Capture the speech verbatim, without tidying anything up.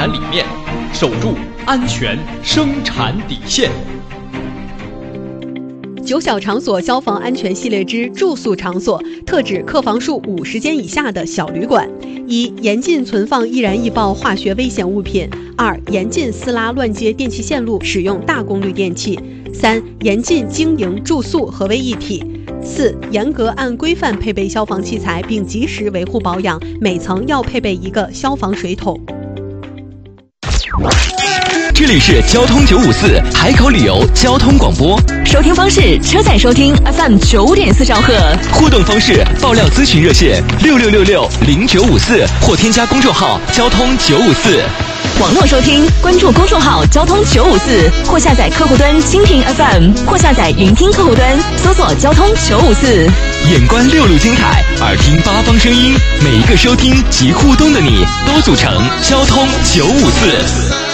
产理念，守住安全生产底线。 九小场所消防安全系列之住宿场所，特指客房数五十间以下的小旅馆。一、严禁存放易燃易爆化学危险物品；二、严禁私拉乱接电气线路，使用大功率电器；三、严禁经营住宿合为一体；四、严格按规范配备消防器材，并及时维护保养，每层要配备一个消防水桶。 这里是交通九五四海口旅游交通广播， 收听方式：车载收听 F M 九点四兆赫， 互动方式：爆料咨询热线六六六六零九五四或添加公众号交通九五四。 网络收听，关注公众号交通九五四，或下载客户端蜻蜓 F M， 或下载云听客户端，搜索交通九五四。 眼观六路精彩，耳听八方声音，每一个收听及互动的你，都组成交通九五四。